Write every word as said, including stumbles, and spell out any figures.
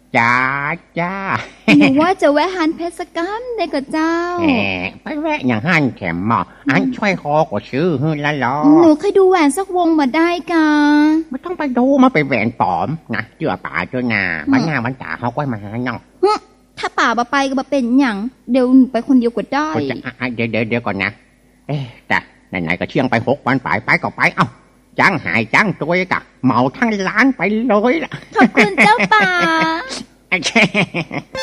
จ้าจ้าหนูว่าจะแวะหันเพชรกรรมได้กับเจ้าแหมไปแวะอย่างหันแถมหมออันช่วยคอก็ซื้อฮื้อละล้อหนูเคยดูแหวนสักวงมาได้กะไม่ต้องไปดูมาไปแหวนปลอมนะเจือป่าเจือนาบ้านหน้าบ้านตาเขาก็มาหาเนาะถ้าป่ามาไปก็มาเป็นอย่างเดี๋ยวหนูไปคนเดียวก็ได้เดี๋ยวเดี๋ยวเดี๋ยวก่อนนะเอ๊ะจ้ะไหนๆก็เชี่ยงไปหกวันไปไปก็ไปเอ้าจ้างหายจ้างตัวกะเหมาทั้งร้านไปเลยล่ะขอบคุณเจ้าป่า